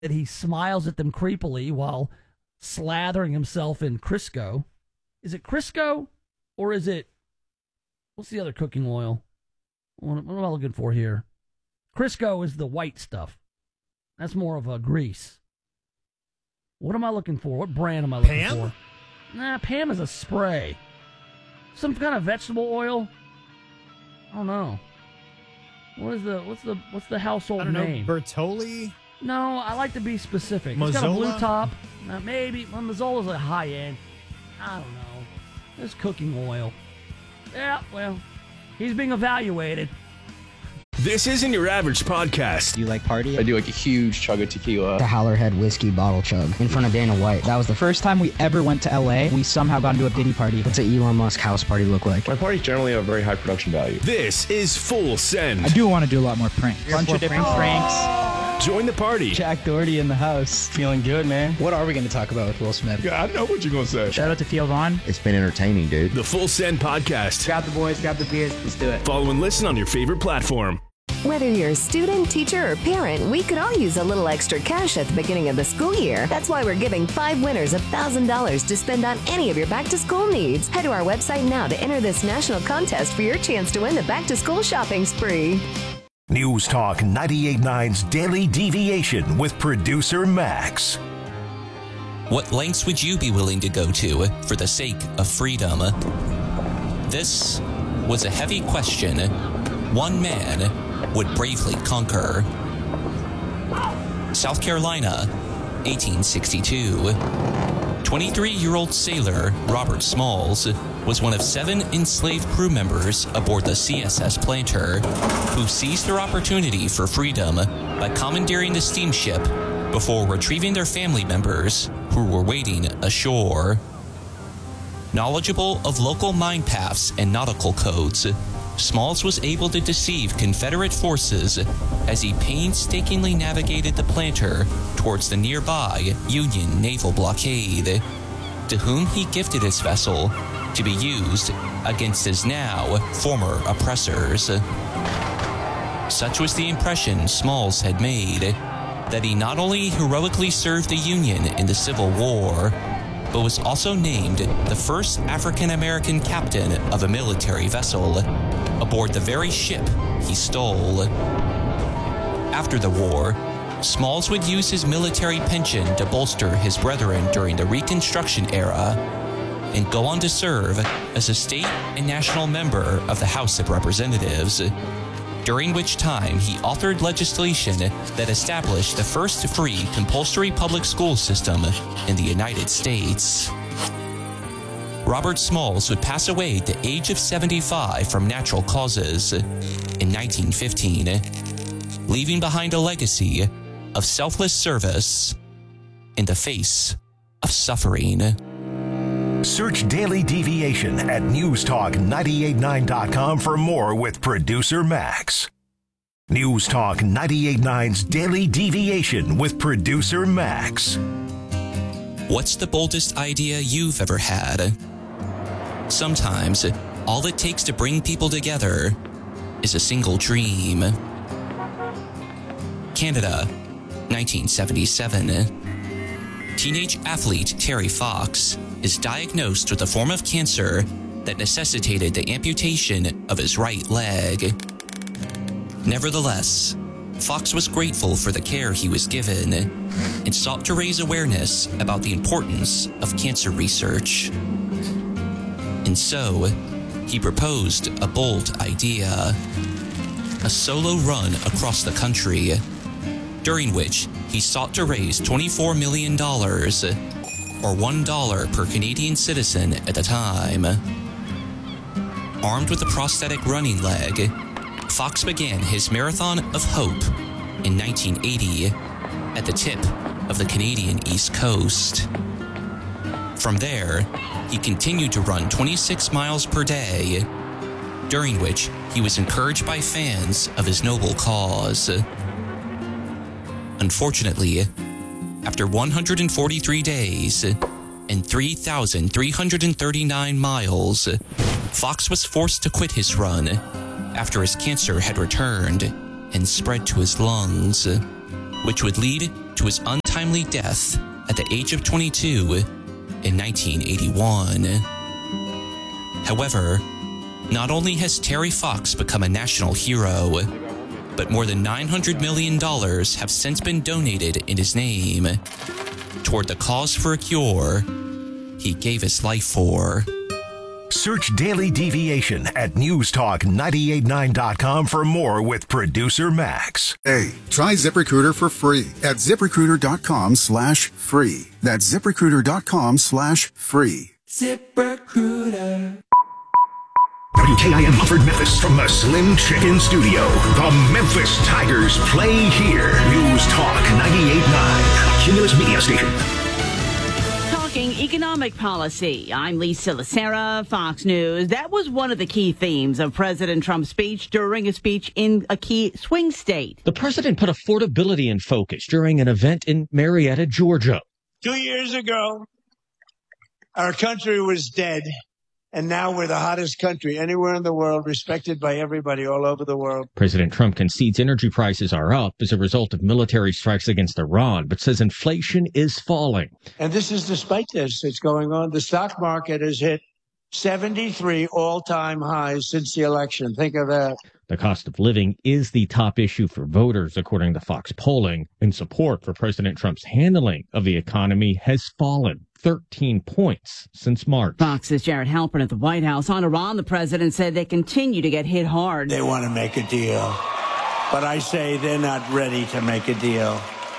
that he smiles at them creepily while slathering himself in Crisco. Is it Crisco or is it, what's the other cooking oil? What am I looking for here? Crisco is the white stuff. That's more of a grease. What am I looking for? What brand am I looking for? Nah, Pam is a spray. Some kind of vegetable oil? I don't know. What's the household name? I don't know. Bertolli? No, I like to be specific. Mazola? It's got a blue top. Maybe. Well, Mazzola's a high end. I don't know. It's cooking oil. Yeah, well, he's being evaluated. This isn't your average podcast. Do you like party? I do like a huge chug of tequila. The Howlerhead whiskey bottle chug in front of Dana White. That was the first time we ever went to LA. We somehow got into a Diddy party. What's an Elon Musk house party look like? My parties generally have very high production value. This is Full Send. I do want to do a lot more pranks. Bunch of different pranks. Join the party. Jack Doherty in the house. Feeling good, man. What are we going to talk about with Will Smith? Yeah, I know what you're going to say. Shout out to Theo Vaughn. It's been entertaining, dude. The Full Send podcast. Grab the boys, grab the beers, let's do it. Follow and listen on your favorite platform. Whether you're a student, teacher, or parent, we could all use a little extra cash at the beginning of the school year. That's why we're giving 5 winners $1,000 to spend on any of your back-to-school needs. Head to our website now to enter this national contest for your chance to win the back-to-school shopping spree. News Talk 98.9's Daily Deviation with producer Max. What lengths would you be willing to go to for the sake of freedom? This was a heavy question one man would bravely conquer. South Carolina, 1862. 23-year-old sailor Robert Smalls was one of 7 enslaved crew members aboard the CSS Planter who seized their opportunity for freedom by commandeering the steamship before retrieving their family members who were waiting ashore. Knowledgeable of local mine paths and nautical codes, Smalls was able to deceive Confederate forces as he painstakingly navigated the Planter towards the nearby Union naval blockade, to whom he gifted his vessel to be used against his now former oppressors. Such was the impression Smalls had made that he not only heroically served the Union in the Civil War, but was also named the first African-American captain of a military vessel aboard the very ship he stole. After the war, Smalls would use his military pension to bolster his brethren during the Reconstruction era and go on to serve as a state and national member of the House of Representatives, during which time he authored legislation that established the first free compulsory public school system in the United States. Robert Smalls would pass away at the age of 75 from natural causes in 1915, leaving behind a legacy of selfless service in the face of suffering. Search Daily Deviation at newstalk989.com for more with producer Max. News Talk 98.9's Daily Deviation with producer Max. What's the boldest idea you've ever had? Sometimes, all it takes to bring people together is a single dream. Canada, 1977. Teenage athlete Terry Fox is diagnosed with a form of cancer that necessitated the amputation of his right leg. Nevertheless, Fox was grateful for the care he was given and sought to raise awareness about the importance of cancer research. And so, he proposed a bold idea: a solo run across the country, during which he sought to raise $24 million, or $1 per Canadian citizen at the time. Armed with a prosthetic running leg, Fox began his Marathon of Hope in 1980 at the tip of the Canadian East Coast. From there, he continued to run 26 miles per day, during which he was encouraged by fans of his noble cause. Unfortunately, after 143 days and 3,339 miles, Fox was forced to quit his run after his cancer had returned and spread to his lungs, which would lead to his untimely death at the age of 22 in 1981. However, not only has Terry Fox become a national hero, but more than $900 million have since been donated in his name toward the cause for a cure he gave his life for. Search Daily Deviation at newstalk989.com for more with producer Max. Hey, try ZipRecruiter for free at ZipRecruiter.com/free. That's ZipRecruiter.com/free. ZipRecruiter. WKIM offered Memphis from the Slim Chicken Studio. The Memphis Tigers play here. News Talk 98.9, Cumulus Media Station. Talking economic policy. I'm Lisa Lacera, Fox News. That was one of the key themes of President Trump's speech during a speech in a key swing state. The president put affordability in focus during an event in Marietta, Georgia. 2 years ago, our country was dead. And now we're the hottest country anywhere in the world, respected by everybody all over the world. President Trump concedes energy prices are up as a result of military strikes against Iran, but says inflation is falling. And this is despite this. It's going on. The stock market has hit 73 all-time highs since the election. Think of that. The cost of living is the top issue for voters, according to Fox polling, and support for President Trump's handling of the economy has fallen 13 points since March. Fox's Jared Halpern at the White House. On Iran, the president said they continue to get hit hard. They want to make a deal, but I say they're not ready to make a deal.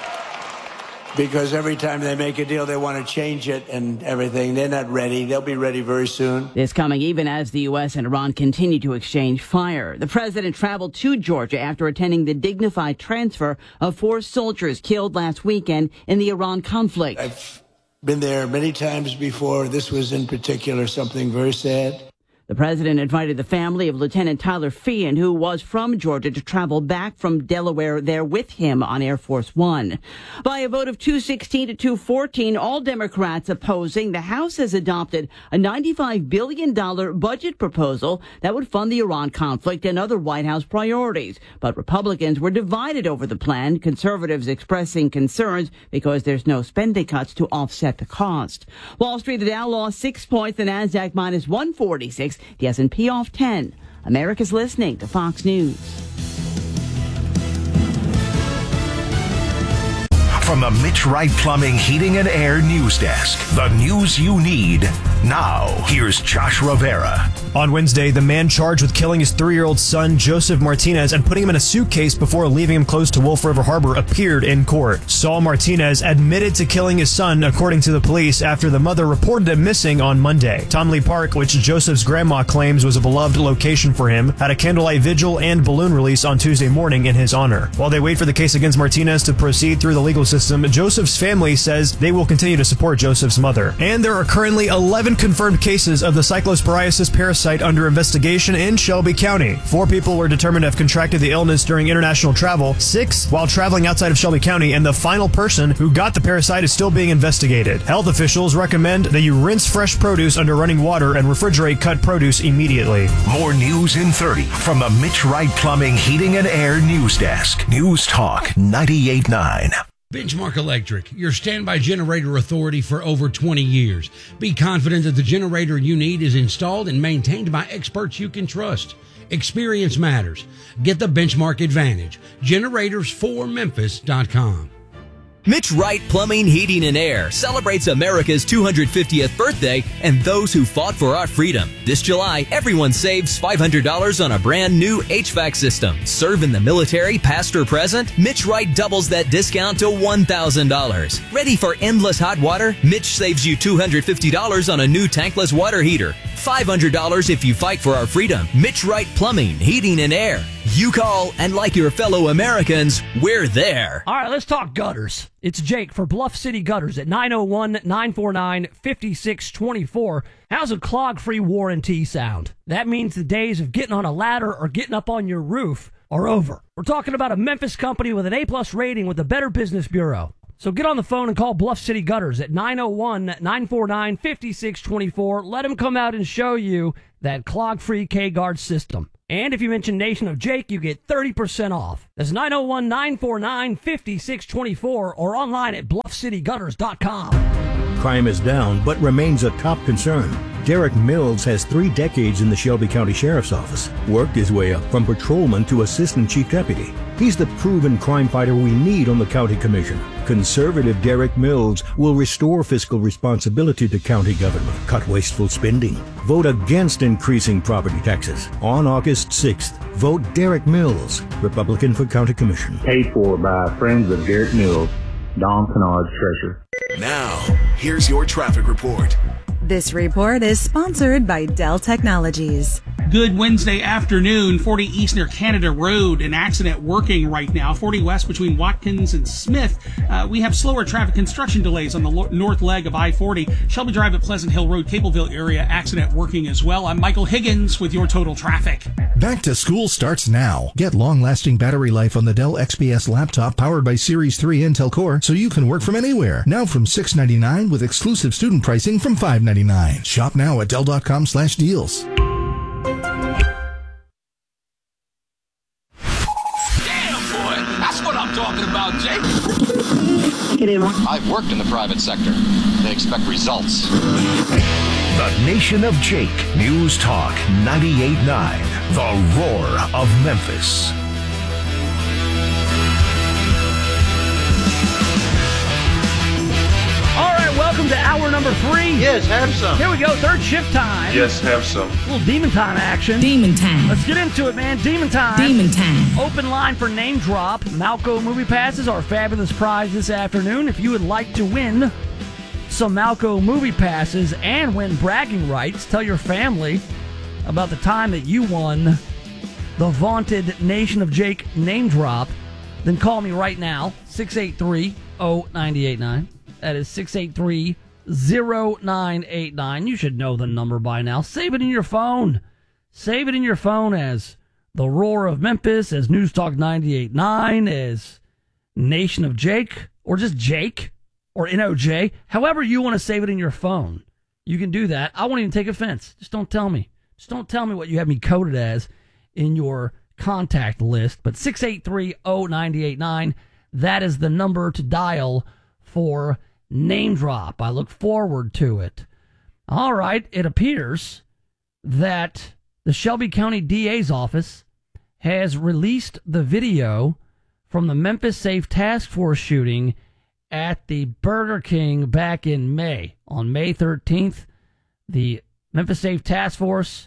Because every time they make a deal, they want to change it and everything. They're not ready. They'll be ready very soon. This coming even as the U.S. and Iran continue to exchange fire. The president traveled to Georgia after attending the dignified transfer of 4 soldiers killed last weekend in the Iran conflict. I've been there many times before. This was in particular something very sad. The president invited the family of Lieutenant Tyler Feehan, who was from Georgia, to travel back from Delaware there with him on Air Force One. By a vote of 216 to 214, all Democrats opposing, the House has adopted a $95 billion budget proposal that would fund the Iran conflict and other White House priorities. But Republicans were divided over the plan, conservatives expressing concerns because there's no spending cuts to offset the cost. Wall Street, the Dow lost 6 points, the Nasdaq minus 146. The S&P off 10. America's listening to Fox News. From the Mitch Wright Plumbing, Heating, and Air News Desk, the news you need now. Here's Josh Rivera. On Wednesday, the man charged with killing his 3-year-old son, Joseph Martinez, and putting him in a suitcase before leaving him close to Wolf River Harbor appeared in court. Saul Martinez admitted to killing his son, according to the police, after the mother reported him missing on Monday. Tomley Park, which Joseph's grandma claims was a beloved location for him, had a candlelight vigil and balloon release on Tuesday morning in his honor. While they wait for the case against Martinez to proceed through the legal system, Joseph's family says they will continue to support Joseph's mother. And there are currently 11 confirmed cases of the cyclosporiasis parasite under investigation in Shelby County. 4 people were determined to have contracted the illness during international travel, 6 while traveling outside of Shelby County, and the final person who got the parasite is still being investigated. Health officials recommend that you rinse fresh produce under running water and refrigerate cut produce immediately. More news in 30 from the Mitch Wright Plumbing, Heating, and Air News Desk. News Talk 98.9. Benchmark Electric, your standby generator authority for over 20 years. Be confident that the generator you need is installed and maintained by experts you can trust. Experience matters. Get the Benchmark advantage. Generators4Memphis.com. Mitch Wright Plumbing, Heating, and Air celebrates America's 250th birthday and those who fought for our freedom. This July, everyone saves $500 on a brand new HVAC system. Serve in the military, past or present? Mitch Wright doubles that discount to $1,000. Ready for endless hot water? Mitch saves you $250 on a new tankless water heater. $500 if you fight for our freedom. Mitch Wright Plumbing, Heating, and Air. You call, and like your fellow Americans, we're there. All right, let's talk gutters. It's Jake for Bluff City Gutters at 901-949-5624. How's a clog-free warranty sound? That means the days of getting on a ladder or getting up on your roof are over. We're talking about a Memphis company with an A-plus rating with the Better Business Bureau. So get on the phone and call Bluff City Gutters at 901-949-5624. Let them come out and show you that clog-free K-Guard system. And if you mention Nation of Jake, you get 30% off. That's 901-949-5624 or online at bluffcitygutters.com. Crime is down, but remains a top concern. Derek Mills has 3 decades in the Shelby County Sheriff's Office, worked his way up from patrolman to assistant chief deputy. He's the proven crime fighter we need on the county commission. Conservative Derek Mills will restore fiscal responsibility to county government, cut wasteful spending, vote against increasing property taxes. On August 6th, vote Derek Mills, Republican for county commission. Paid for by friends of Derek Mills, Don Kennard, treasurer. Now, here's your traffic report. This report is sponsored by Dell Technologies. Good Wednesday afternoon, 40 East near Canada Road. An accident working right now. 40 West between Watkins and Smith. We have slower traffic construction delays on the north leg of I-40. Shelby Drive at Pleasant Hill Road, Capleville area, accident working as well. I'm Michael Higgins with your total traffic. Back to school starts now. Get long-lasting battery life on the Dell XPS laptop powered by Series 3 Intel Core so you can work from anywhere. Now from $699 with exclusive student pricing from $599. Shop now at Dell.com/deals. That's what I'm talking about, Jake. I've worked in the private sector. They expect results. The Nation of Jake. News Talk 98.9. The Roar of Memphis. All right, welcome to hour number 3. Yes, have some. Here we go, third shift time. Yes, have some. A little demon time action. Demon time. Let's get into it, man. Demon time. Demon time. Open line for name drop. Malco Movie Passes, our fabulous prize this afternoon. If you would like to win some Malco Movie Passes and win bragging rights, tell your family about the time that you won the vaunted Nation of Jake name drop, then call me right now, 683-0989. That is 683-0989. You should know the number by now. Save it in your phone. Save it in your phone as the Roar of Memphis, as News Talk 98.9, as Nation of Jake, or just Jake, or NOJ. However you want to save it in your phone, you can do that. I won't even take offense. Just don't tell me. Just don't tell me what you have me coded as in your contact list. But 683-0989, that is the number to dial for name drop. I look forward to it. All right, it appears that the Shelby County DA's office has released the video from the Memphis Safe Task Force shooting at the Burger King back in May. On May 13th, the Memphis Safe Task Force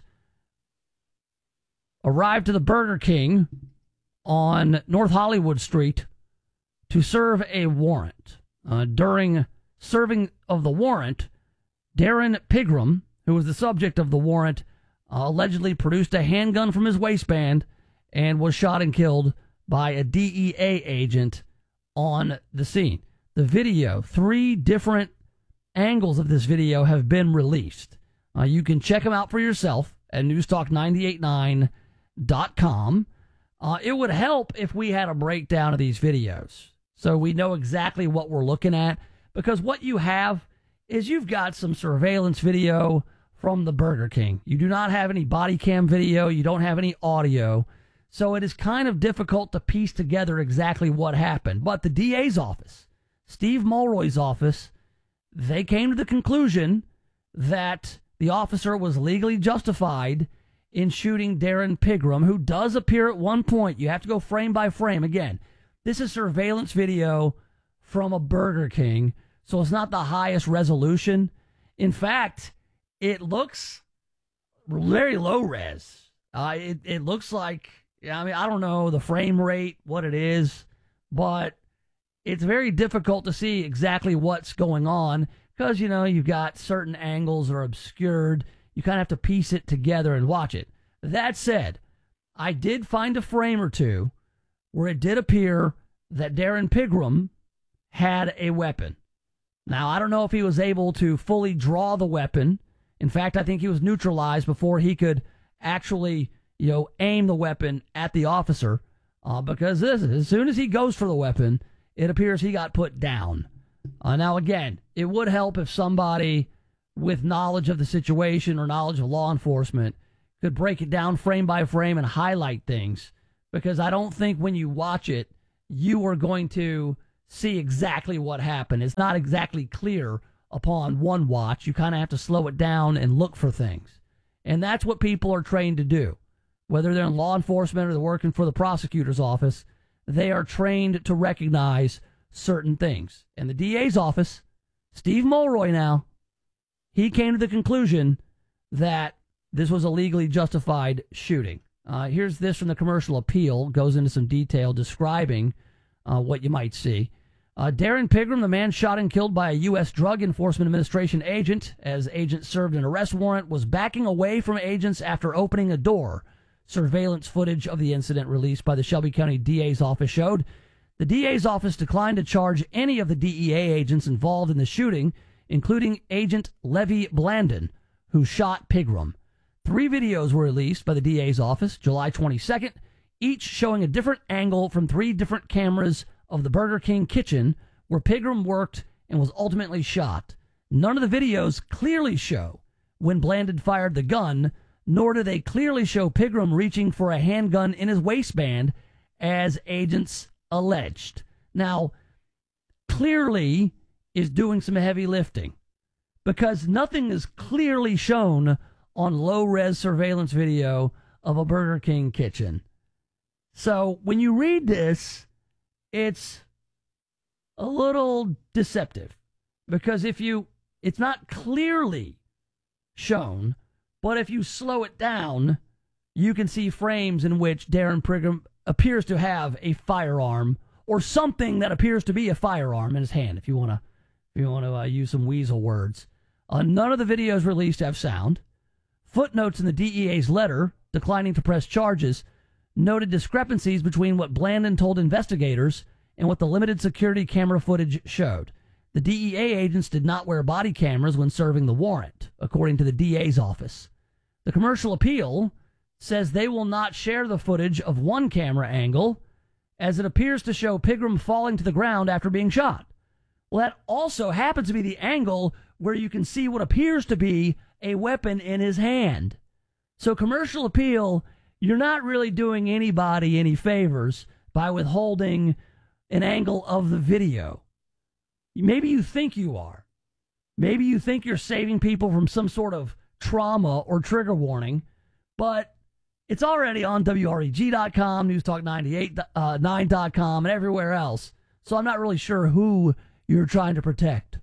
arrived to the Burger King on North Hollywood Street to serve a warrant. During serving of the warrant, Darren Pigram, who was the subject of the warrant, allegedly produced a handgun from his waistband and was shot and killed by a DEA agent on the scene. The video, 3 different angles of this video have been released. You can check them out for yourself at newstalk989.com. It would help if we had a breakdown of these videos so we know exactly what we're looking at, because what you have is you've got some surveillance video from the Burger King. You do not have any body cam video. You don't have any audio. So it is kind of difficult to piece together exactly what happened. But the DA's office, Steve Mulroy's office, they came to the conclusion that the officer was legally justified in shooting Darren Pigram, who does appear at one point. You have to go frame by frame. Again, this is surveillance video from a Burger King, so it's not the highest resolution. In fact, it looks very low res. It looks like, I mean, I don't know the frame rate, what it is, but it's very difficult to see exactly what's going on because, you know, you've got certain angles that are obscured. You kind of have to piece it together and watch it. That said, I did find a frame or two where it did appear that Darren Pigram had a weapon. Now, I don't know if he was able to fully draw the weapon. In fact, I think he was neutralized before he could actually, you know, aim the weapon at the officer. Because as soon as he goes for the weapon, it appears he got put down. Now, again, it would help if somebody with knowledge of the situation or knowledge of law enforcement could break it down frame by frame and highlight things, because I don't think when you watch it, you are going to see exactly what happened. It's not exactly clear upon one watch. You kind of have to slow it down and look for things. And that's what people are trained to do. Whether they're in law enforcement or they're working for the prosecutor's office, they are trained to recognize certain things. And the DA's office, Steve Mulroy now, he came to the conclusion that this was a legally justified shooting. Here's this from the Commercial Appeal. Goes into some detail describing what you might see. Darren Pigram, the man shot and killed by a U.S. Drug Enforcement Administration agent as agents served an arrest warrant, was backing away from agents after opening a door. Surveillance footage of the incident released by the Shelby County DA's office showed the DA's office declined to charge any of the DEA agents involved in the shooting, including Agent Levy Blandon, who shot Pigram. 3 videos were released by the DA's office July 22nd, each showing a different angle from 3 different cameras of the Burger King kitchen where Pigram worked and was ultimately shot. None of the videos clearly show when Blandon fired the gun, nor do they clearly show Pigram reaching for a handgun in his waistband, as agents alleged. Now, clearly is doing some heavy lifting, because nothing is clearly shown on low-res surveillance video of a Burger King kitchen. So when you read this, it's a little deceptive, because it's not clearly shown, but if you slow it down, you can see frames in which Darren Pigram appears to have a firearm or something that appears to be a firearm in his hand, if you want to use some weasel words. None of the videos released have sound. Footnotes in the DEA's letter, declining to press charges, noted discrepancies between what Blandon told investigators and what the limited security camera footage showed. The DEA agents did not wear body cameras when serving the warrant, according to the DA's office. The Commercial Appeal says they will not share the footage of one camera angle, as it appears to show Pigram falling to the ground after being shot. Well, that also happens to be the angle where you can see what appears to be a weapon in his hand. So Commercial Appeal, you're not really doing anybody any favors by withholding an angle of the video. Maybe you think you are. Maybe you think you're saving people from some sort of trauma or trigger warning, but it's already on WREG.com, NewsTalk989.com, and everywhere else. So I'm not really sure who you're trying to protect.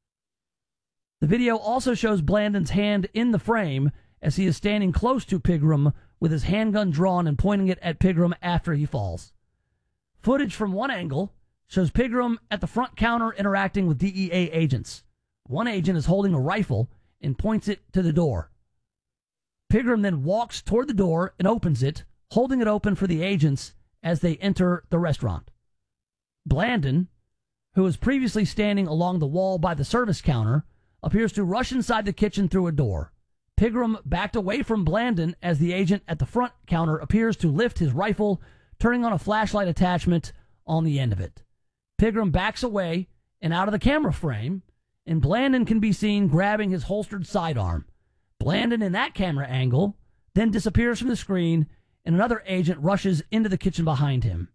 The video also shows Blandon's hand in the frame as he is standing close to Pigram with his handgun drawn and pointing it at Pigram after he falls. Footage from one angle shows Pigram at the front counter interacting with DEA agents. One agent is holding a rifle and points it to the door. Pigram then walks toward the door and opens it, holding it open for the agents as they enter the restaurant. Blandon, who was previously standing along the wall by the service counter, appears to rush inside the kitchen through a door. Pigram backed away from Blandon as the agent at the front counter appears to lift his rifle, turning on a flashlight attachment on the end of it. Pigram backs away and out of the camera frame, and Blandon can be seen grabbing his holstered sidearm. Blandon, in that camera angle, then disappears from the screen, and another agent rushes into the kitchen behind him.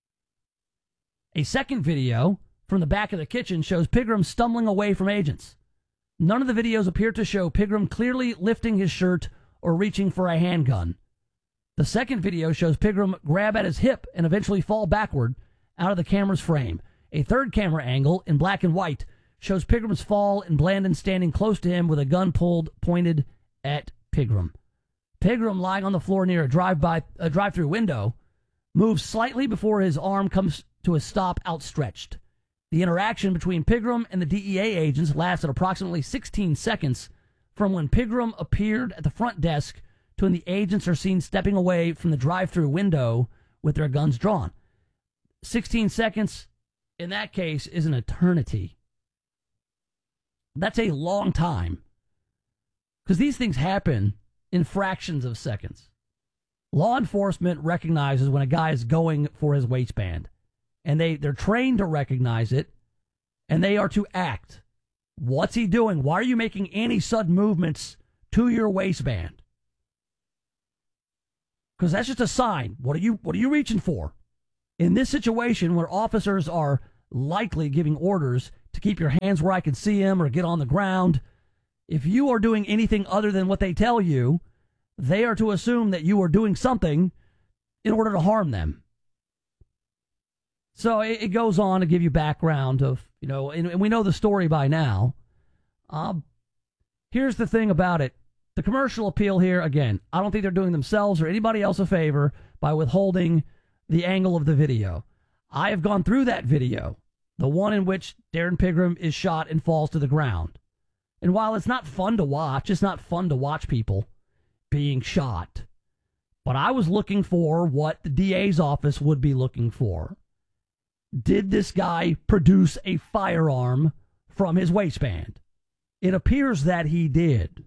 A second video from the back of the kitchen shows Pigram stumbling away from agents. None of the videos appear to show Pigram clearly lifting his shirt or reaching for a handgun. The second video shows Pigram grab at his hip and eventually fall backward out of the camera's frame. A third camera angle, in black and white, shows Pigram's fall and Blandon standing close to him with a gun pointed at Pigram. Pigram, lying on the floor near a drive-through window, moves slightly before his arm comes to a stop outstretched. The interaction between Pigram and the DEA agents lasted approximately 16 seconds from when Pigram appeared at the front desk to when the agents are seen stepping away from the drive-through window with their guns drawn. 16 seconds, in that case, is an eternity. That's a long time. Because these things happen in fractions of seconds. Law enforcement recognizes when a guy is going for his waistband. And they're trained to recognize it, and they are to act. What's he doing? Why are you making any sudden movements to your waistband? Because that's just a sign. What are you reaching for? In this situation where officers are likely giving orders to keep your hands where I can see them or get on the ground, if you are doing anything other than what they tell you, they are to assume that you are doing something in order to harm them. So it goes on to give you background of, and we know the story by now. Here's the thing about it. The commercial appeal here, again, I don't think they're doing themselves or anybody else a favor by withholding the angle of the video. I have gone through that video, the one in which Darren Pigram is shot and falls to the ground. And while it's not fun to watch, it's not fun to watch people being shot. But I was looking for what the DA's office would be looking for. Did this guy produce a firearm from his waistband? It appears that he did.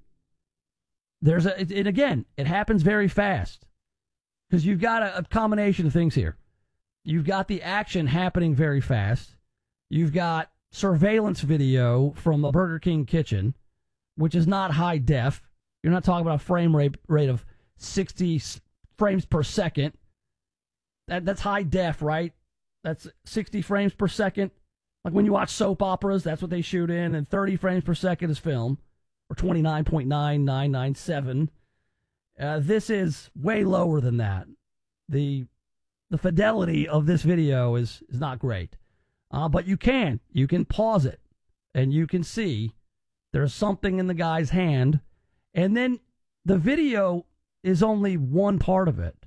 And again, it happens very fast because you've got a combination of things here. You've got the action happening very fast. You've got surveillance video from a Burger King kitchen, which is not high def. You're not talking about a frame rate of 60 frames per second. That's high def, right? That's 60 frames per second. Like when you watch soap operas, that's what they shoot in, and 30 frames per second is film, or 29.9997. This is way lower than that. The fidelity of this video is not great. But you can pause it, and you can see there's something in the guy's hand, and then the video is only one part of it.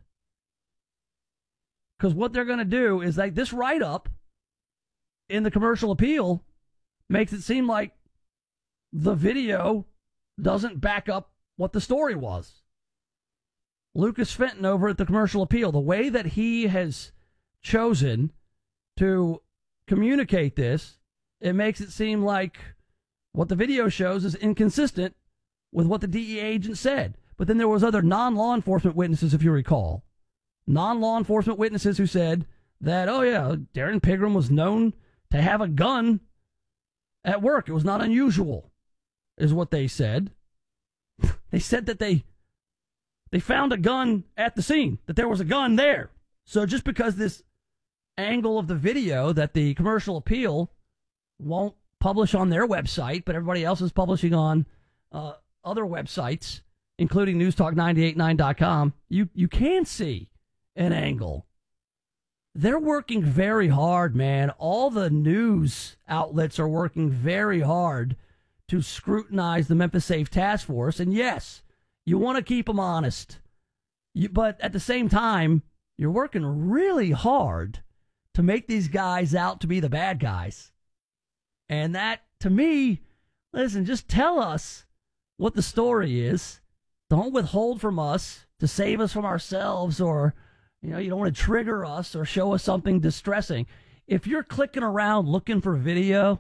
Because what they're going to do is, like, this write-up in the commercial appeal makes it seem like the video doesn't back up what the story was. Lucas Fenton over at the commercial appeal, the way that he has chosen to communicate this, it makes it seem like what the video shows is inconsistent with what the DEA agent said. But then there was other non-law enforcement witnesses, if you recall. Non-law enforcement witnesses who said that, oh yeah, Darren Pigram was known to have a gun at work. It was not unusual, is what they said. They said that they found a gun at the scene, that there was a gun there. So just because this angle of the video that the commercial appeal won't publish on their website, but everybody else is publishing on other websites, including newstalk989.com, you can see an angle. They're working very hard, man. All the news outlets are working very hard to scrutinize the Memphis Safe Task Force. And yes, you want to keep them honest. But at the same time, you're working really hard to make these guys out to be the bad guys. And that, to me, listen, just tell us what the story is. Don't withhold from us to save us from ourselves, or you don't want to trigger us or show us something distressing. If you're clicking around looking for video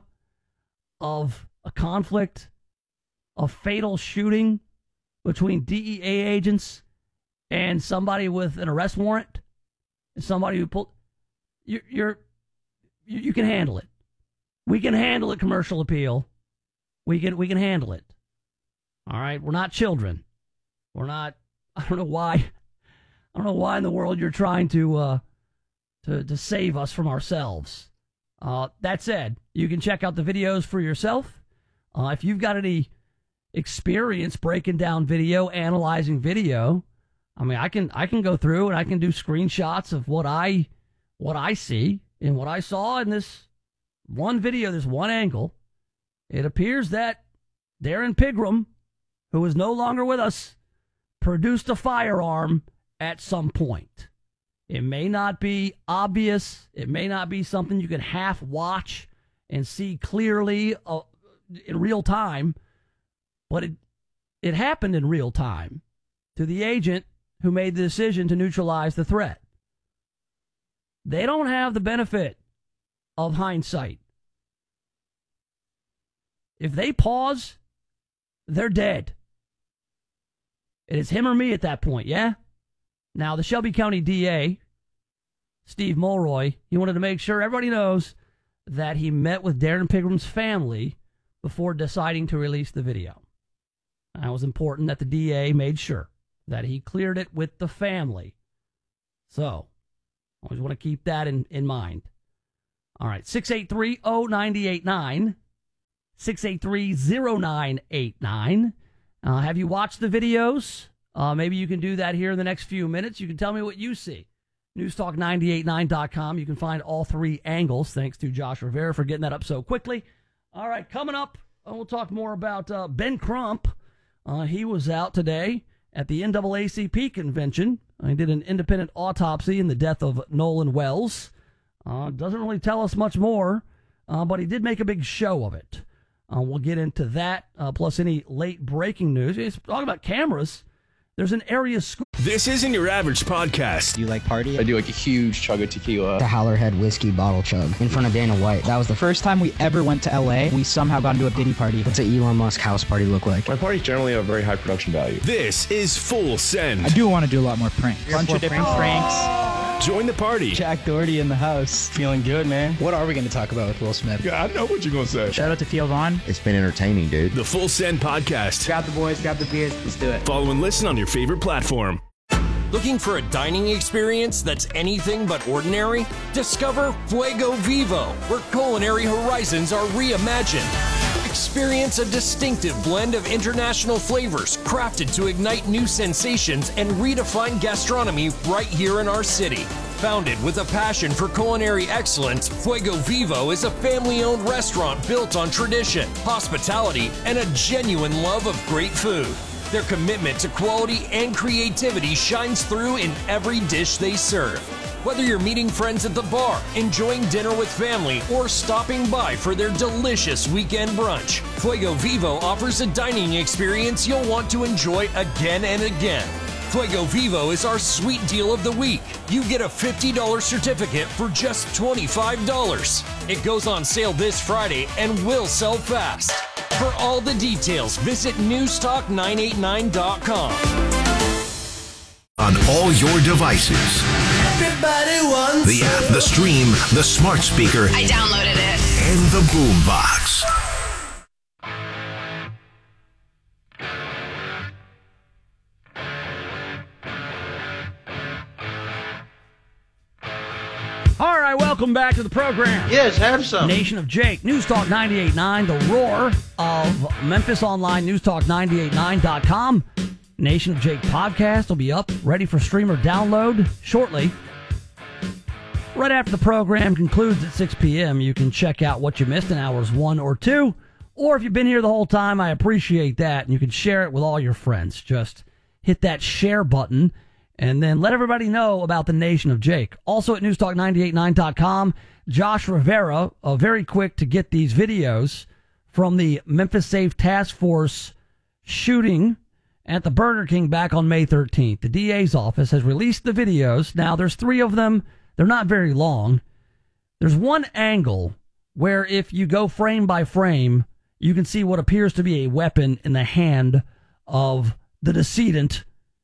of a conflict, a fatal shooting between DEA agents and somebody with an arrest warrant, and somebody who pulled, you can handle it. We can handle it. Commercial appeal. We can handle it. All right, we're not children. We're not. I don't know why in the world you're trying to save us from ourselves. That said, you can check out the videos for yourself. If you've got any experience breaking down video, analyzing video, I mean, I can go through and I can do screenshots of what I see and what I saw in this one video, this one angle. It appears that Darren Pigram, who is no longer with us, produced a firearm at some point. It may not be obvious. It may not be something you can half watch and see clearly in real time, but it happened in real time to the agent who made the decision to neutralize the threat. They don't have the benefit of hindsight. If they pause, they're dead. It is him or me at that point, yeah? Now, the Shelby County DA, Steve Mulroy, he wanted to make sure everybody knows that he met with Darren Pigram's family before deciding to release the video. And it was important that the DA made sure that he cleared it with the family So, always want to keep that in mind. All right, 683-0989, 683-0989. Have you watched the videos? Maybe you can do that here in the next few minutes. You can tell me what you see. Newstalk989.com. You can find all three angles. Thanks to Josh Rivera for getting that up so quickly. All right, coming up, we'll talk more about Ben Crump. He was out today at the NAACP convention. He did an independent autopsy in the death of Nolan Wells. Doesn't really tell us much more, but he did make a big show of it. We'll get into that, plus any late breaking news. He's talking about cameras. There's an area school. This isn't your average podcast. Do you like party? I do like a huge chug of tequila. The Howlerhead whiskey bottle chug in front of Dana White. That was the first time we ever went to LA. We somehow got into a Diddy party. What's an Elon Musk house party look like? My parties generally have very high production value. This is Full Send. I do want to do a lot more pranks. Bunch of different pranks. Join the party. Jack Doherty in the house. Feeling good, man. What are we going to talk about with Will Smith? Yeah, I know what you're going to say. Shout out to Theo Vaughn. It's been entertaining, dude. The Full Send podcast. Grab the boys, grab the beers. Let's do it. Follow and listen on your favorite platform. Looking for a dining experience that's anything but ordinary? Discover Fuego Vivo, where culinary horizons are reimagined. Experience a distinctive blend of international flavors crafted to ignite new sensations and redefine gastronomy right here in our city. Founded with a passion for culinary excellence, Fuego Vivo is a family-owned restaurant built on tradition, hospitality, and a genuine love of great food. Their commitment to quality and creativity shines through in every dish they serve. Whether you're meeting friends at the bar, enjoying dinner with family, or stopping by for their delicious weekend brunch, Fuego Vivo offers a dining experience you'll want to enjoy again and again. Fuego Vivo is our sweet deal of the week. You get a $50 certificate for just $25. It goes on sale this Friday and will sell fast. For all the details, visit newstalk989.com. On all your devices. Everybody wants the app, the stream, the smart speaker. I downloaded it. And the boombox. All right, welcome back to the program. Yes, have some. Nation of Jake, News Talk 98.9, the roar of Memphis Online, newstalk989.com. Nation of Jake podcast will be up, ready for streamer download shortly. Right after the program concludes at 6 p.m., you can check out what you missed in hours 1 or 2. Or if you've been here the whole time, I appreciate that. And you can share it with all your friends. Just hit that share button and then let everybody know about the Nation of Jake. Also at newstalk989.com, Josh Rivera, very quick to get these videos from the Memphis Safe Task Force shooting at the Burger King back on May 13th. The DA's office has released the videos. Now, there's 3 of them. They're not very long. There's one angle where if you go frame by frame, you can see what appears to be a weapon in the hand of the decedent,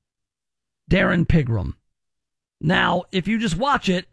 Darren Pigram. Now, if you just watch it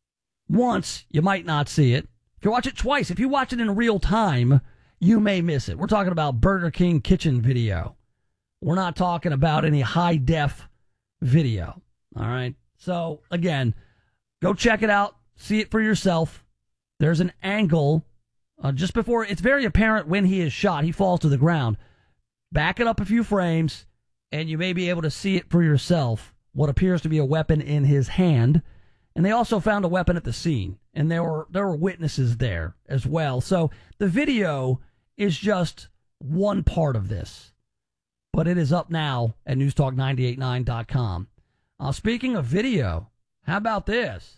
once, you might not see it. If you watch it twice, if you watch it in real time, you may miss it. We're talking about Burger King kitchen video. We're not talking about any high-def video. All right? So, again, go check it out. See it for yourself. There's an angle just before. It's very apparent when he is shot. He falls to the ground. Back it up a few frames, and you may be able to see it for yourself, what appears to be a weapon in his hand. And they also found a weapon at the scene, and there were witnesses there as well. So the video is just one part of this, but it is up now at newstalk989.com. Speaking of video, how about this?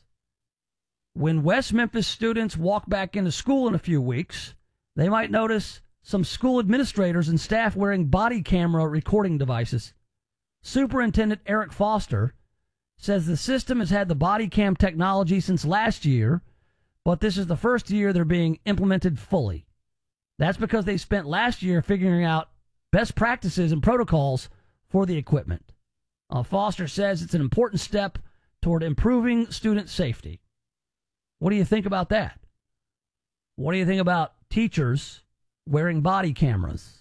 When West Memphis students walk back into school in a few weeks, they might notice some school administrators and staff wearing body camera recording devices. Superintendent Eric Foster says the system has had the body cam technology since last year, but this is the first year they're being implemented fully. That's because they spent last year figuring out best practices and protocols for the equipment. Foster says it's an important step toward improving student safety. What do you think about that? What do you think about teachers wearing body cameras?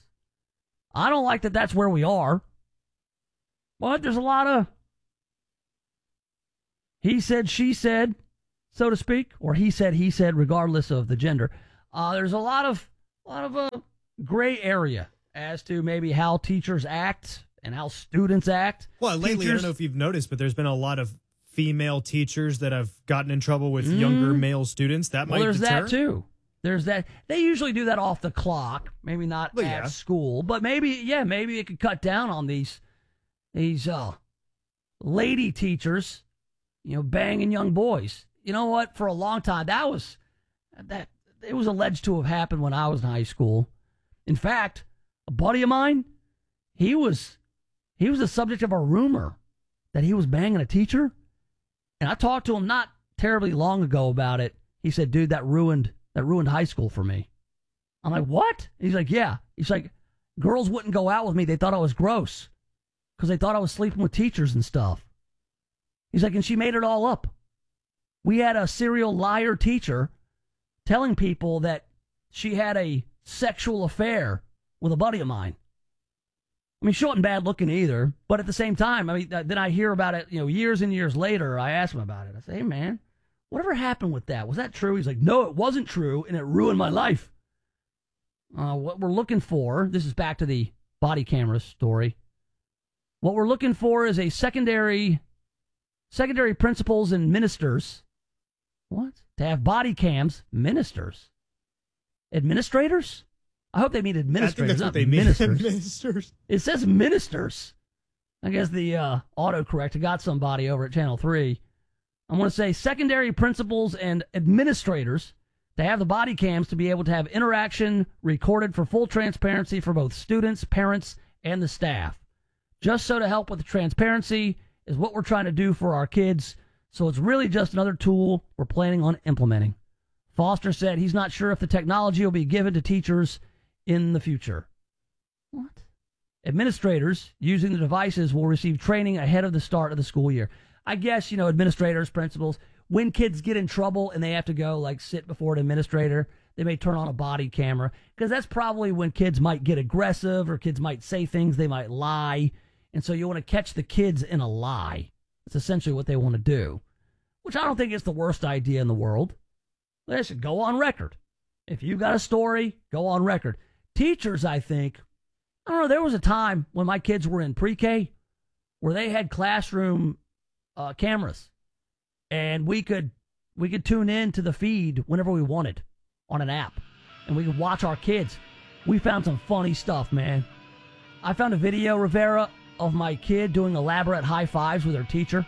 I don't like that that's where we are, but there's a lot of he said, she said, so to speak, or he said, regardless of the gender. There's a lot of gray area as to maybe how teachers act and how students act. Well, lately, I don't know if you've noticed, but there's been a lot of female teachers that have gotten in trouble with younger male students. That might there's deter. That too. There's that. They usually do that off the clock, maybe not at school, but maybe it could cut down on these lady teachers, banging young boys. You know what? For a long time, it was alleged to have happened when I was in high school. In fact, a buddy of mine, he was the subject of a rumor that he was banging a teacher. And I talked to him not terribly long ago about it. He said, dude, that ruined high school for me. I'm like, what? And he's like, yeah. He's like, girls wouldn't go out with me. They thought I was gross because they thought I was sleeping with teachers and stuff. He's like, and she made it all up. We had a serial liar teacher telling people that she had a sexual affair with a buddy of mine. I mean, she wasn't bad looking either, but at the same time, then I hear about it, years and years later. I asked him about it. I said, hey, man, whatever happened with that? Was that true? He's like, no, it wasn't true, and it ruined my life. What we're looking for, this is back to the body camera story. What we're looking for is a secondary principals and ministers. What? To have body cams, ministers. Administrators? I hope they mean administrators, not ministers. Ministers. It says ministers. I guess the autocorrect got somebody over at Channel 3. I want to say secondary principals and administrators to have the body cams to be able to have interaction recorded for full transparency for both students, parents, and the staff. Just so to help with the transparency is what we're trying to do for our kids. So it's really just another tool we're planning on implementing. Foster said he's not sure if the technology will be given to teachers in the future. What? Administrators using the devices will receive training ahead of the start of the school year. I guess, administrators, principals, when kids get in trouble and they have to go sit before an administrator, they may turn on a body camera because that's probably when kids might get aggressive or kids might say things, they might lie. And so you want to catch the kids in a lie. It's essentially what they want to do, which I don't think is the worst idea in the world. They should go on record. If you got a story, go on record. Teachers, I think, I don't know, there was a time when my kids were in pre-K where they had classroom cameras, and we could tune in to the feed whenever we wanted on an app, and we could watch our kids. We found some funny stuff, man. I found a video, Rivera, of my kid doing elaborate high fives with her teacher.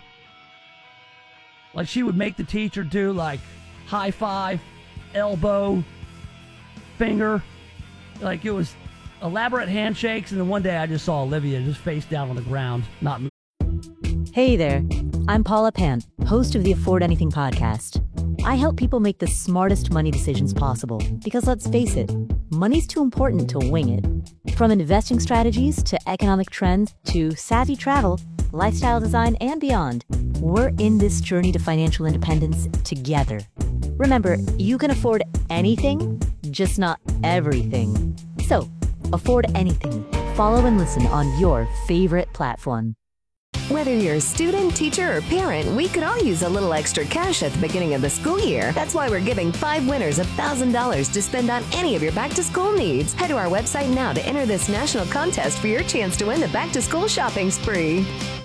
Like, she would make the teacher do high five, elbow, finger. Like, it was elaborate handshakes, and then one day I just saw Olivia just face down on the ground, not moving. Hey there, I'm Paula Pant, host of the Afford Anything podcast. I help people make the smartest money decisions possible because, let's face it, money's too important to wing it. From investing strategies to economic trends to savvy travel, lifestyle design, and beyond, we're in this journey to financial independence together. Remember, you can afford anything, just not everything. So, afford anything. Follow and listen on your favorite platform. Whether you're a student, teacher, or parent, we could all use a little extra cash at the beginning of the school year. That's why we're giving 5 winners $1,000 to spend on any of your back-to-school needs. Head to our website now to enter this national contest for your chance to win the back-to-school shopping spree.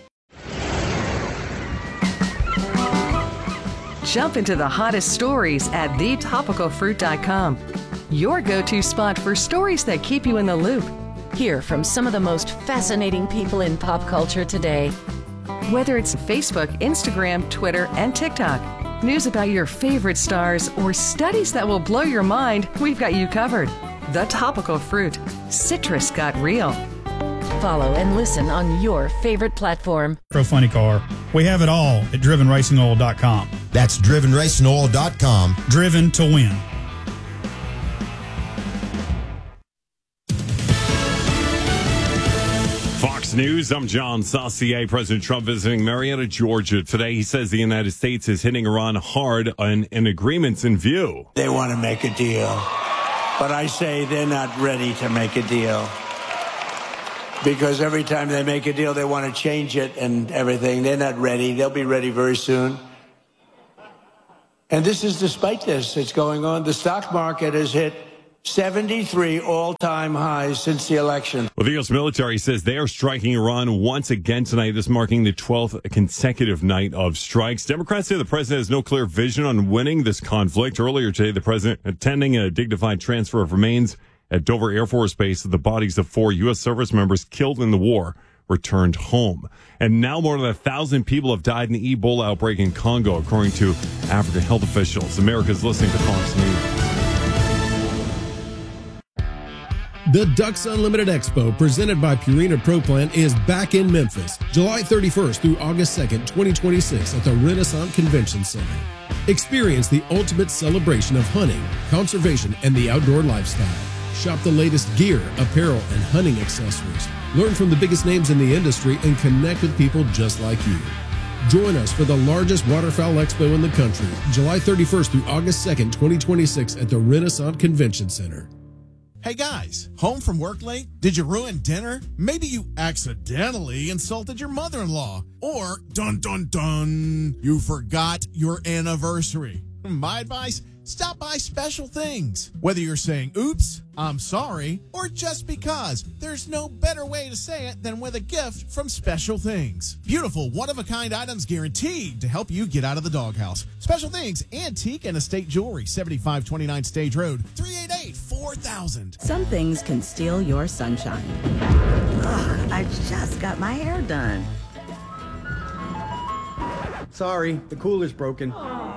Jump into the hottest stories at thetopicalfruit.com. Your go-to spot for stories that keep you in the loop. Hear from some of the most fascinating people in pop culture today. Whether it's Facebook, Instagram, Twitter, and TikTok, news about your favorite stars, or studies that will blow your mind, we've got you covered. The Topical Fruit. Citrus got real. Follow and listen on your favorite platform. Funny car. We have it all at drivenracingoil.com. That's drivenracingoil.com. Driven to win. Fox News, I'm John Saucier. President Trump visiting Marietta, Georgia today. He says the United States is hitting Iran hard on agreements in view. They want to make a deal, but I say they're not ready to make a deal. Because every time they make a deal, they want to change it and everything. They're not ready. They'll be ready very soon. And this is despite this that's going on. The stock market has hit 73 all-time highs since the election. Well, the U.S. military says they are striking Iran once again tonight, this marking the 12th consecutive night of strikes. Democrats say the president has no clear vision on winning this conflict. Earlier today, the president attending a dignified transfer of remains at Dover Air Force Base. The bodies of 4 U.S. service members killed in the war returned home. And now more than 1,000 people have died in the Ebola outbreak in Congo, according to African health officials. America's listening to Fox News. The Ducks Unlimited Expo, presented by Purina Pro Plan, is back in Memphis, July 31st through August 2nd, 2026 at the Renaissance Convention Center. Experience the ultimate celebration of hunting, conservation, and the outdoor lifestyle. Shop the latest gear, apparel, and hunting accessories. Learn from the biggest names in the industry and connect with people just like you. Join us for the largest waterfowl expo in the country, July 31st through August 2nd, 2026 at the Renaissance Convention Center. Hey guys, home from work late? Did you ruin dinner? Maybe you accidentally insulted your mother-in-law. Or, dun dun dun, you forgot your anniversary. My advice, stop by Special Things. Whether you're saying, oops, I'm sorry, or just because, there's no better way to say it than with a gift from Special Things. Beautiful, one-of-a-kind items guaranteed to help you get out of the doghouse. Special Things, antique and estate jewelry, 7529 Stage Road, 388-4000. Some things can steal your sunshine. Ugh, I just got my hair done. Sorry, the cooler's broken.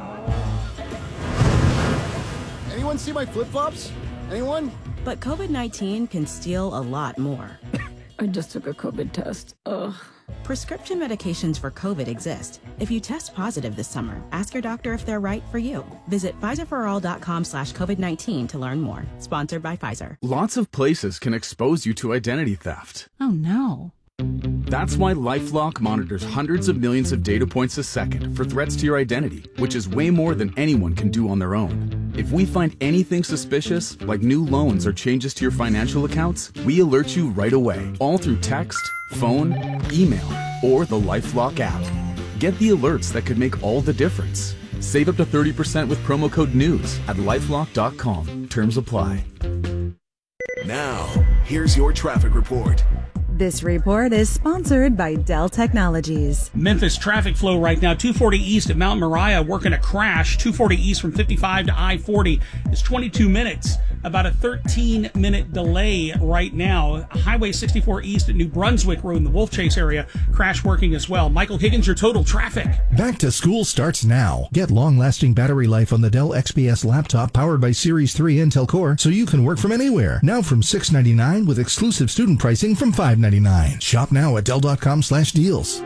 Anyone see my flip-flops? Anyone? But COVID-19 can steal a lot more. I just took a COVID test. Ugh. Prescription medications for COVID exist. If you test positive this summer, ask your doctor if they're right for you. Visit PfizerForAll.com/COVID-19 to learn more. Sponsored by Pfizer. Lots of places can expose you to identity theft. Oh no. That's why LifeLock monitors hundreds of millions of data points a second for threats to your identity, which is way more than anyone can do on their own. If we find anything suspicious, like new loans or changes to your financial accounts, we alert you right away, all through text, phone, email, or the LifeLock app. Get the alerts that could make all the difference. Save up to 30% with promo code NEWS at LifeLock.com. Terms apply. Now, here's your traffic report. This report is sponsored by Dell Technologies. Memphis traffic flow right now, 240 east at Mount Moriah, working a crash. 240 east from 55 to I-40 is 22 minutes. About a 13-minute delay right now. Highway 64 east at New Brunswick Road in the Wolf Chase area, crash working as well. Michael Higgins, your total traffic. Back to school starts now. Get long-lasting battery life on the Dell XPS laptop powered by Series 3 Intel Core so you can work from anywhere. Now from $699 with exclusive student pricing from $599. Shop now at Dell.com/deals.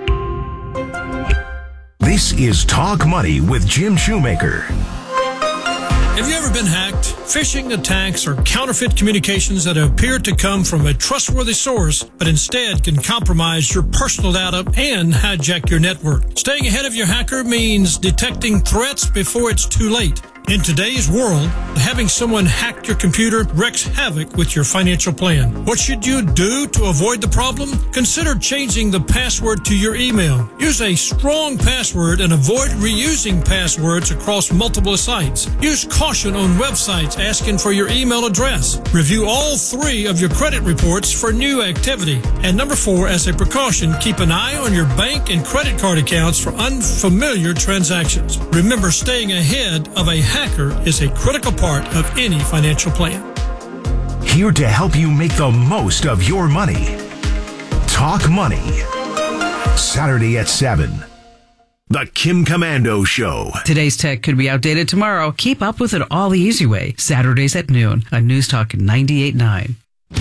This is Talk Money with Jim Shoemaker. Have you ever been hacked? Phishing attacks or counterfeit communications that appear to come from a trustworthy source, but instead can compromise your personal data and hijack your network. Staying ahead of your hacker means detecting threats before it's too late. In today's world, having someone hack your computer wreaks havoc with your financial plan. What should you do to avoid the problem? Consider changing the password to your email. Use a strong password and avoid reusing passwords across multiple sites. Use caution on websites asking for your email address. Review all 3 of your credit reports for new activity. And number 4, as a precaution, keep an eye on your bank and credit card accounts for unfamiliar transactions. Remember, staying ahead of a hacker is a critical part of any financial plan. Here to help you make the most of your money. Talk Money. Saturday at 7. The Kim Komando Show. Today's tech could be outdated tomorrow. Keep up with it all the easy way. Saturdays at noon on News Talk 98.9.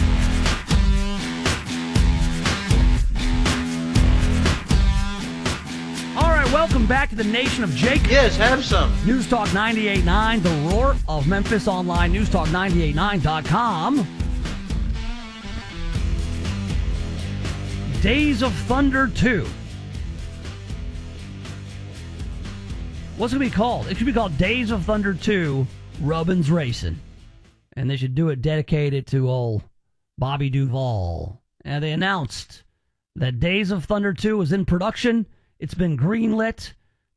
Welcome back to the Nation of Jake. Yes, have some. News Talk 98.9, the roar of Memphis online, newstalk989.com. Days of Thunder 2. What's it going to be called? It should be called Days of Thunder 2, Rubbins Racing. And they should do it dedicated to old Bobby Duvall. And they announced that Days of Thunder 2 is in production. It's been greenlit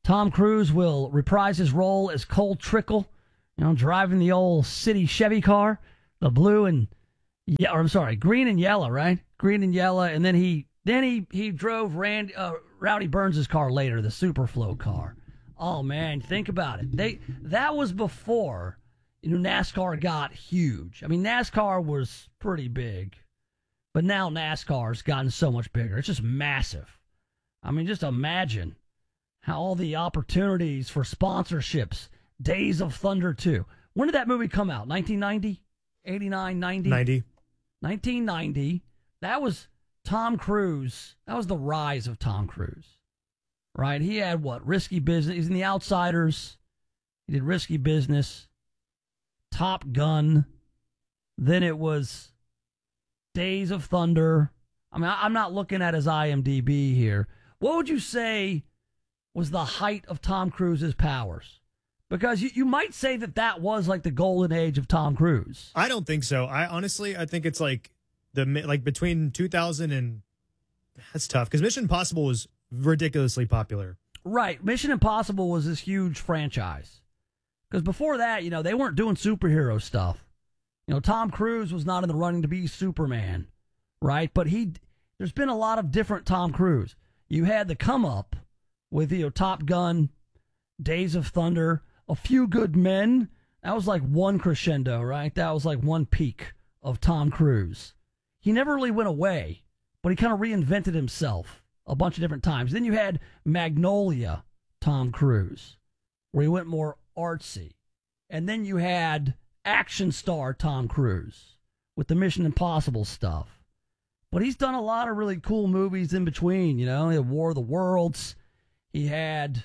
Tom Cruise will reprise his role as Cole Trickle, driving the old city Chevy car, the blue and green and yellow, right? Green and yellow, and then he drove Rowdy Burns' car later, the Superflow car. Oh man, think about it. That was before NASCAR got huge. I mean, NASCAR was pretty big, but now NASCAR's gotten so much bigger. It's just massive. I mean, just imagine how all the opportunities for sponsorships. Days of Thunder 2. When did that movie come out? 1990? 89, 90? 90. 1990. That was Tom Cruise. That was the rise of Tom Cruise. Right? He had what? Risky Business. He's in The Outsiders. He did Risky Business. Top Gun. Then it was Days of Thunder. I mean, I'm not looking at his IMDb here. What would you say was the height of Tom Cruise's powers? Because you might say that was like the golden age of Tom Cruise. I don't think so. I think it's like between 2000 and that's tough because Mission Impossible was ridiculously popular. Right. Mission Impossible was this huge franchise. Because before that, they weren't doing superhero stuff. Tom Cruise was not in the running to be Superman, right? But there's been a lot of different Tom Cruise. You had the come up with Top Gun, Days of Thunder, A Few Good Men. That was like one crescendo, right? That was like one peak of Tom Cruise. He never really went away, but he kind of reinvented himself a bunch of different times. Then you had Magnolia Tom Cruise, where he went more artsy. And then you had action star Tom Cruise with the Mission Impossible stuff. But he's done a lot of really cool movies in between, He had War of the Worlds. He had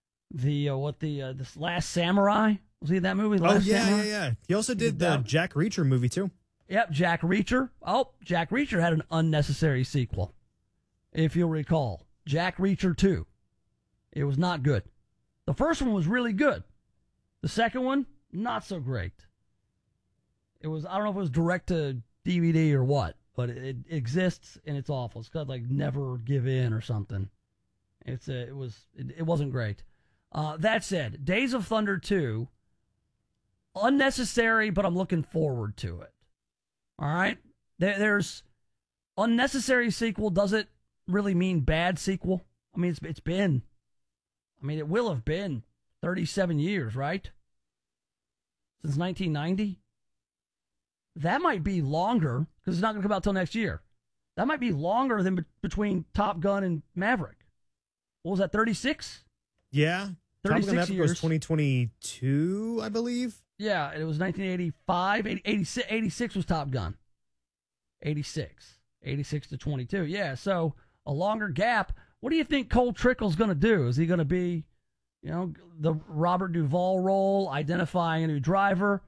this Last Samurai. Was he in that movie? Yeah. He also did the Jack Reacher movie too. Yep, Jack Reacher. Oh, Jack Reacher had an unnecessary sequel, if you'll recall. Jack Reacher 2. It was not good. The first one was really good. The second one, not so great. It was, I don't know if it was direct to DVD or what, but it exists and it's awful. It's called like Never Give In or something. It wasn't great. That said, Days of Thunder 2, unnecessary, but I'm looking forward to it. All right? There's unnecessary sequel. Does it really mean bad sequel? I mean, it will have been 37 years, right? Since 1990? That might be longer, because it's not going to come out till next year. That might be longer than between Top Gun and Maverick. What was that, 36? Yeah. 36 Top Gun years. was 2022, I believe. Yeah, it was 1985. 86 was Top Gun. 86 to 22. Yeah, so a longer gap. What do you think Cole Trickle's going to do? Is he going to be, the Robert Duvall role, identifying a new driver?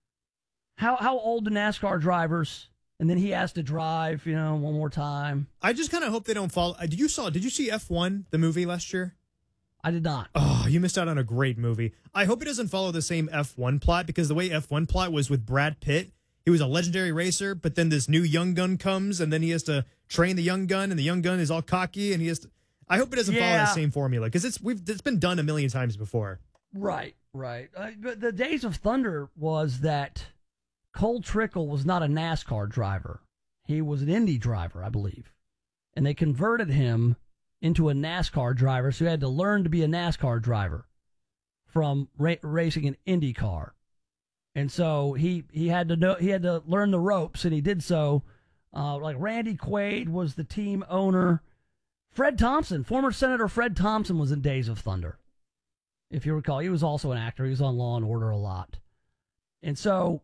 How old do NASCAR drivers? And then he has to drive, one more time. I just kind of hope they don't follow. Did you see F1, the movie last year? I did not. Oh, you missed out on a great movie. I hope it doesn't follow the same F1 plot, because the way F1 plot was with Brad Pitt, he was a legendary racer, but then this new young gun comes, and then he has to train the young gun, and the young gun is all cocky, and he has to. I hope it doesn't follow the same formula, because it's been done a million times before. Right. But the Days of Thunder was that Cole Trickle was not a NASCAR driver. He was an Indy driver, I believe. And they converted him into a NASCAR driver, so he had to learn to be a NASCAR driver from racing an Indy car. And so he had to learn the ropes, and he did so. Like Randy Quaid was the team owner. Fred Thompson, former Senator Fred Thompson, was in Days of Thunder. If you recall, he was also an actor. He was on Law and Order a lot. And so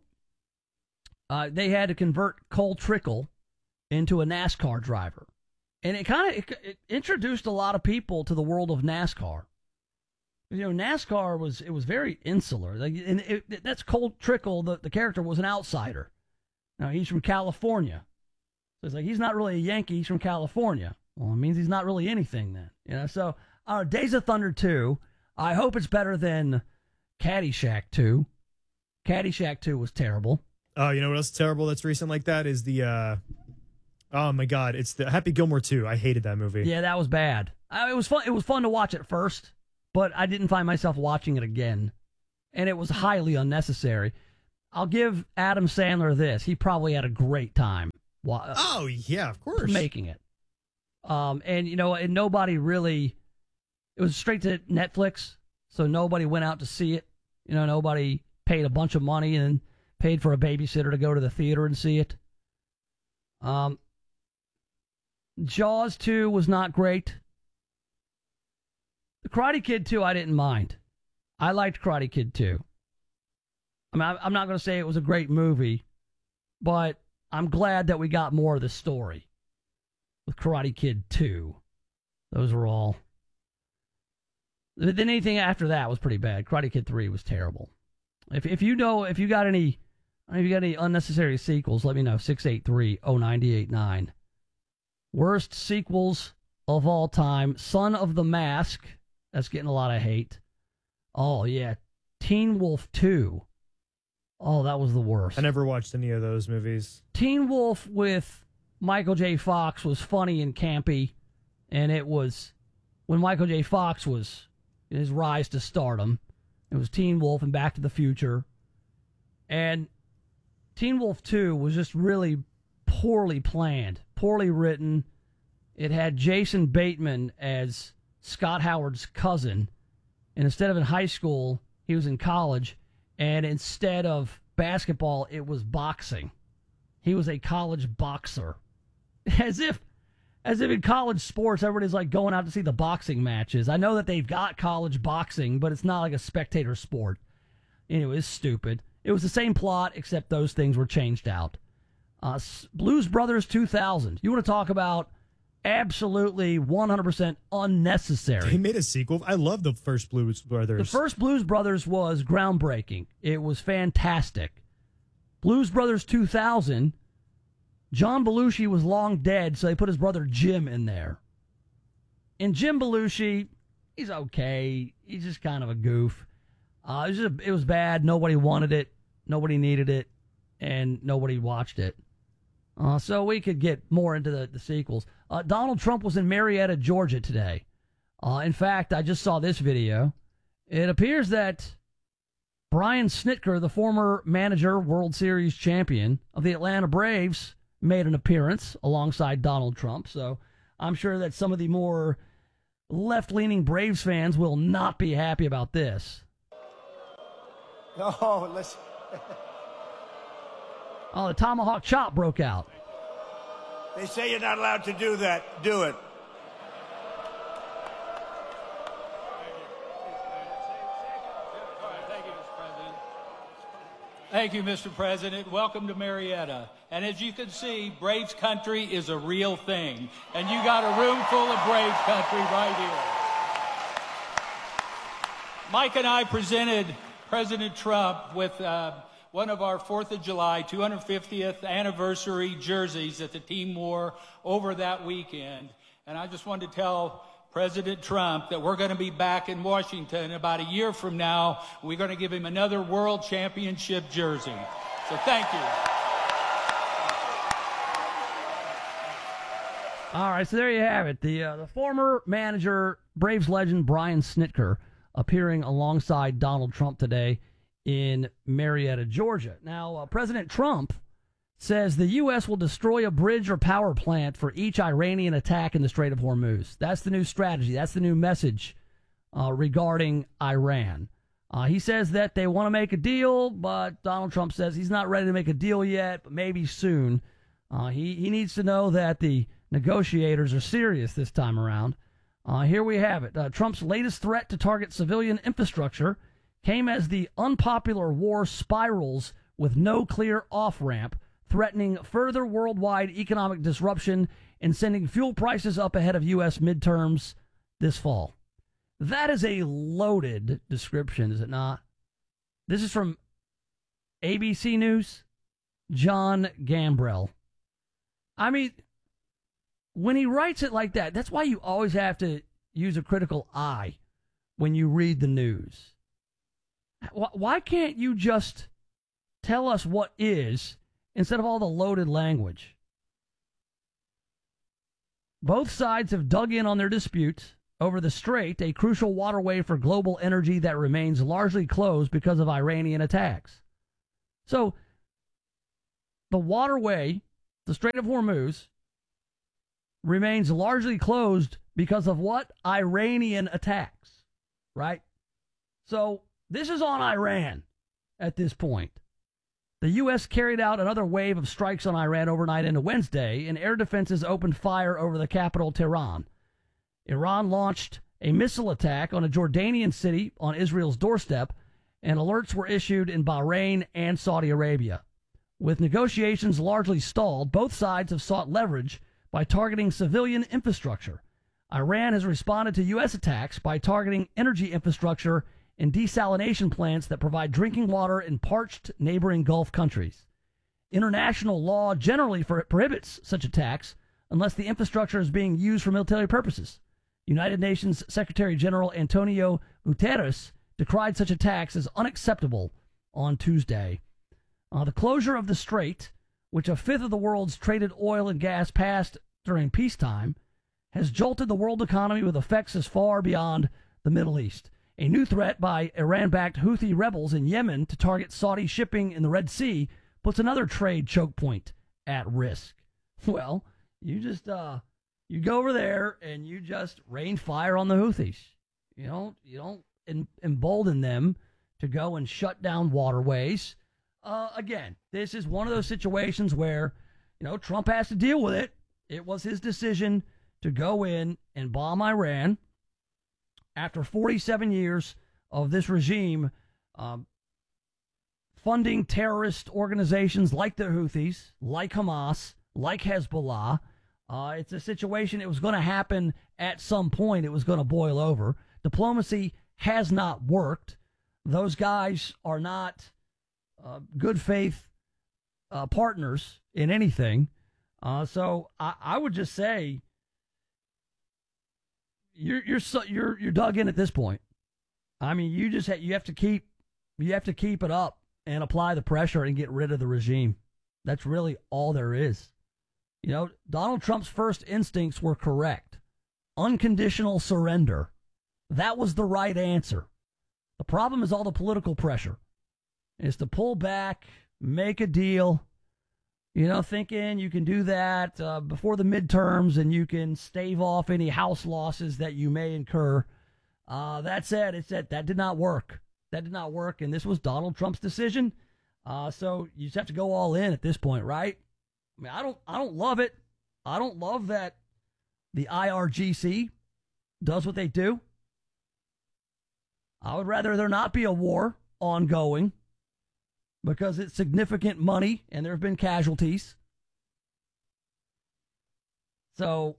they had to convert Cole Trickle into a NASCAR driver. And it introduced a lot of people to the world of NASCAR. NASCAR was very insular. That's Cole Trickle. The character was an outsider. Now, he's from California. So it's like, he's not really a Yankee. He's from California. Well, it means he's not really anything then. So Days of Thunder 2, I hope it's better than Caddyshack 2. Caddyshack 2 was terrible. Oh, you know what else is terrible that's recent like that is the, oh my God, it's the Happy Gilmore 2. I hated that movie. Yeah, that was bad. It was fun. It was fun to watch at first, but I didn't find myself watching it again, and it was highly unnecessary. I'll give Adam Sandler this. He probably had a great time. Oh, yeah, of course. Making it. And, and nobody really, it was straight to Netflix, so nobody went out to see it. Nobody paid a bunch of money and paid for a babysitter to go to the theater and see it. Jaws 2 was not great. The Karate Kid 2, I didn't mind. I liked Karate Kid 2. I mean, I'm not going to say it was a great movie, but I'm glad that we got more of the story with Karate Kid 2. Those were all. Then anything after that was pretty bad. Karate Kid 3 was terrible. If you got any unnecessary sequels, let me know. 683-0989. Worst sequels of all time. Son of the Mask. That's getting a lot of hate. Oh, yeah. Teen Wolf 2. Oh, that was the worst. I never watched any of those movies. Teen Wolf with Michael J. Fox was funny and campy, and it was when Michael J. Fox was in his rise to stardom. It was Teen Wolf and Back to the Future. And Teen Wolf 2 was just really poorly planned, poorly written. It had Jason Bateman as Scott Howard's cousin, and instead of in high school, he was in college, and instead of basketball, it was boxing. He was a college boxer. As if in college sports, everybody's like going out to see the boxing matches. I know that they've got college boxing, but it's not like a spectator sport. Anyway, it's stupid. It was the same plot, except those things were changed out. Blues Brothers 2000. You want to talk about absolutely 100% unnecessary. They made a sequel. I love the first Blues Brothers. The first Blues Brothers was groundbreaking. It was fantastic. Blues Brothers 2000, John Belushi was long dead, so they put his brother Jim in there. And Jim Belushi, he's okay. He's just kind of a goof. It was bad. Nobody wanted it. Nobody needed it. And nobody watched it. So we could get more into the sequels. Donald Trump was in Marietta, Georgia today. In fact, I just saw this video. It appears that Brian Snitker, the former manager, World Series champion of the Atlanta Braves, made an appearance alongside Donald Trump. So I'm sure that some of the more left-leaning Braves fans will not be happy about this. No, listen. Oh, the tomahawk chop broke out. They say you're not allowed to do that. Do it. Thank you, Mr. President. Welcome to Marietta. And as you can see, Braves country is a real thing. And you got a room full of Braves country right here. Mike and I presented President Trump with one of our 4th of July 250th anniversary jerseys that the team wore over that weekend. And I just wanted to tell President Trump that we're going to be back in Washington about a year from now. We're going to give him another World Championship jersey. So thank you. All right, so there you have it. The former manager, Braves legend Brian Snitker, appearing alongside Donald Trump today in Marietta, Georgia. Now, President Trump says the U.S. will destroy a bridge or power plant for each Iranian attack in the Strait of Hormuz. That's the new strategy. That's the new message regarding Iran. He says that they want to make a deal, but Donald Trump says he's not ready to make a deal yet, but maybe soon. He needs to know that the negotiators are serious this time around. Here we have it. Trump's latest threat to target civilian infrastructure came as the unpopular war spirals with no clear off-ramp, threatening further worldwide economic disruption and sending fuel prices up ahead of U.S. midterms this fall. That is a loaded description, is it not? This is from ABC News, John Gambrell. I mean, when he writes it like that, that's why you always have to use a critical eye when you read the news. Why can't you just tell us what is instead of all the loaded language? Both sides have dug in on their disputes over the Strait, a crucial waterway for global energy that remains largely closed because of Iranian attacks. So, the waterway, the Strait of Hormuz, remains largely closed because of what? Iranian attacks, right? So, this is on Iran at this point. The U.S. carried out another wave of strikes on Iran overnight into Wednesday, and air defenses opened fire over the capital, Tehran. Iran launched a missile attack on a Jordanian city on Israel's doorstep, and alerts were issued in Bahrain and Saudi Arabia. With negotiations largely stalled, both sides have sought leverage by targeting civilian infrastructure. Iran has responded to U.S. attacks by targeting energy infrastructure and desalination plants that provide drinking water in parched neighboring Gulf countries. International law generally prohibits such attacks unless the infrastructure is being used for military purposes. United Nations Secretary General Antonio Guterres decried such attacks as unacceptable on Tuesday. The closure of the strait, which a fifth of the world's traded oil and gas passed during peacetime, has jolted the world economy with effects as far beyond the Middle East. A new threat by Iran-backed Houthi rebels in Yemen to target Saudi shipping in the Red Sea puts another trade choke point at risk. Well, you just you go over there and you just rain fire on the Houthis. You don't embolden them to go and shut down waterways. Again, this is one of those situations where, Trump has to deal with it. It was his decision to go in and bomb Iran after 47 years of this regime funding terrorist organizations like the Houthis, like Hamas, like Hezbollah. It's a situation, it was going to happen at some point. It was going to boil over. Diplomacy has not worked. Those guys are not good faith partners in anything. So I would just say you're dug in at this point. I mean, you have to keep it up and apply the pressure and get rid of the regime. That's really all there is. Donald Trump's first instincts were correct. Unconditional surrender. That was the right answer. The problem is all the political pressure. Is to pull back, make a deal, thinking you can do that before the midterms and you can stave off any House losses that you may incur. That said, that did not work. That did not work, and this was Donald Trump's decision. So you just have to go all in at this point, right? I mean, I don't love it. I don't love that the IRGC does what they do. I would rather there not be a war ongoing because it's significant money and there have been casualties. So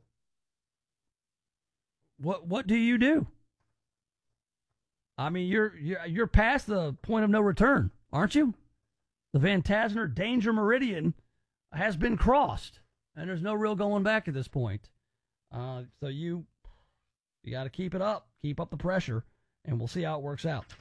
what do you do? I mean, you're past the point of no return, aren't you? The Van Tasner danger meridian has been crossed, and there's no real going back at this point. So you got to keep it up, keep up the pressure, and we'll see how it works out.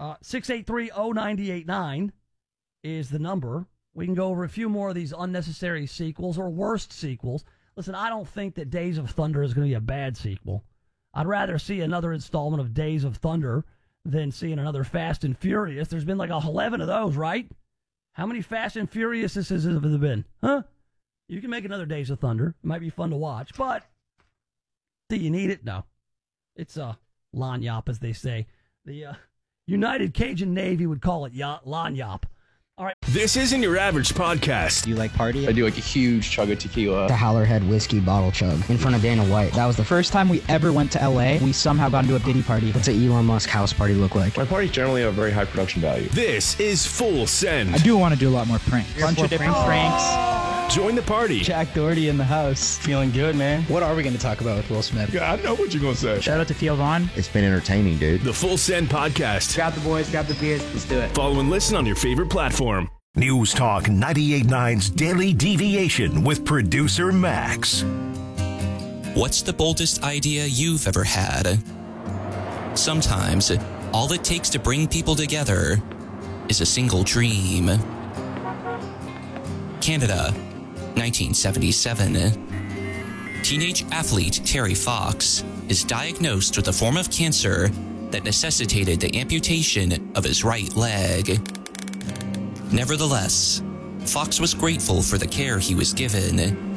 683-0989 is the number. We can go over a few more of these unnecessary sequels or worst sequels. Listen, I don't think that Days of Thunder is going to be a bad sequel. I'd rather see another installment of Days of Thunder than seeing another Fast and Furious. There's been like 11 of those, right? How many Fast and Furiouses have there been? Huh? You can make another Days of Thunder. It might be fun to watch, but do you need it? No. It's lanyap, as they say. The United Cajun Navy would call it lanyap. All right. This isn't your average podcast. Do you like party? I do like a huge chug of tequila. The Howlerhead whiskey bottle chug in front of Dana White. That was the first time we ever went to LA. We somehow got into a Diddy party. What's an Elon Musk house party look like? My parties generally have very high production value. This is Full Send. I do want to do a lot more pranks. A bunch of different pranks. Join the party. Jack Doherty in the house. Feeling good, man. What are we going to talk about with Will Smith? Yeah, I know what you're going to say. Shout out to Theo Vaughn. It's been entertaining, dude. The Full Send Podcast. Grab the boys, grab the beers. Let's do it. Follow and listen on your favorite platform. News Talk 98.9's Daily Deviation with producer Max. What's the boldest idea you've ever had? Sometimes, all it takes to bring people together is a single dream. Canada, 1977. teenage athlete Terry Fox is diagnosed with a form of cancer that necessitated the amputation of his right leg. Nevertheless, Fox was grateful for the care he was given